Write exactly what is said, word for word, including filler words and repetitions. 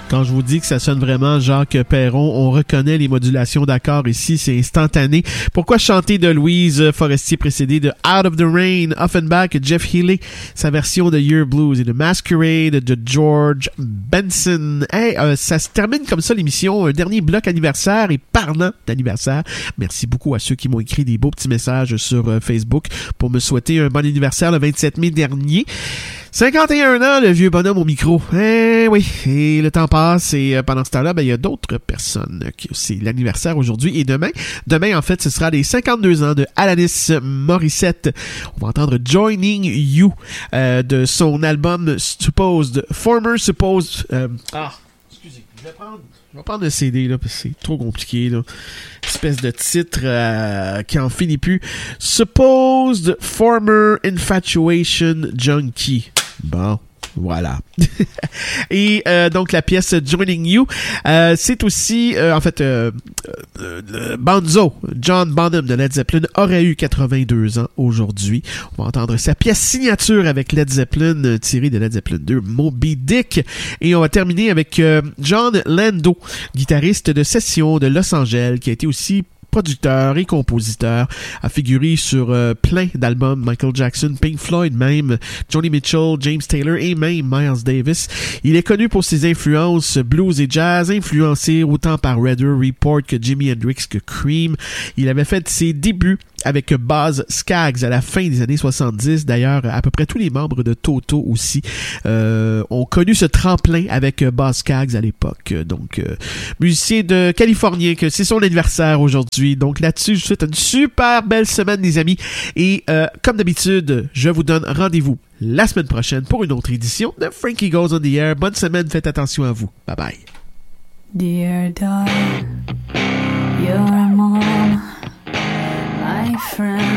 Quand je vous dis que ça sonne vraiment Jacques Perron, on reconnaît les modulations d'accords ici, c'est instantané. Pourquoi chanter de Louise Forestier précédée de Out of the Rain, Offenbach, Jeff Healey, sa version de Year Blues et de Masquerade de George Benson. Hey, euh, ça se termine comme ça l'émission, un dernier bloc anniversaire et parlant d'anniversaire. Merci beaucoup à ceux qui m'ont écrit des beaux petits messages sur euh, Facebook pour me souhaiter un bon anniversaire le vingt-sept mai dernier. cinquante et un ans, le vieux bonhomme au micro. Eh oui, et le temps passe et euh, pendant ce temps-là, ben il y a d'autres personnes qui c'est l'anniversaire aujourd'hui et demain. Demain, en fait, ce sera les cinquante-deux ans de Alanis Morissette. On va entendre Joining You euh, de son album Supposed, Former Supposed... Euh, ah, excusez, je vais prendre... Je vais prendre le C D, là, parce que c'est trop compliqué, là. Espèce de titre euh, qui en finit plus. Supposed Former Infatuation Junkie. Bon, voilà. Et euh, donc, la pièce Joining You, euh, c'est aussi, euh, en fait, euh, euh, Bonzo, John Bonham de Led Zeppelin, aurait eu quatre-vingt-deux ans aujourd'hui. On va entendre sa pièce signature avec Led Zeppelin, tirée de Led Zeppelin deux, Moby Dick. Et on va terminer avec euh, John Lando, guitariste de session de Los Angeles, qui a été aussi producteur et compositeur, a figuré sur euh, plein d'albums, Michael Jackson, Pink Floyd même, Joni Mitchell, James Taylor et même Miles Davis. Il est connu pour ses influences blues et jazz, influencé autant par Weather Report que Jimi Hendrix que Cream. Il avait fait ses débuts avec Buzz Skaggs à la fin des années soixante-dix. D'ailleurs, à peu près tous les membres de Toto aussi euh, ont connu ce tremplin avec Buzz Skaggs à l'époque. Donc, euh, musicien de Californien, que c'est son anniversaire aujourd'hui. Donc là-dessus, je vous souhaite une super belle semaine, les amis. Et euh, comme d'habitude, je vous donne rendez-vous la semaine prochaine pour une autre édition de Frankie Goes on the Air. Bonne semaine, faites attention à vous. Bye bye. Dear daughter, you're a mom, my friend.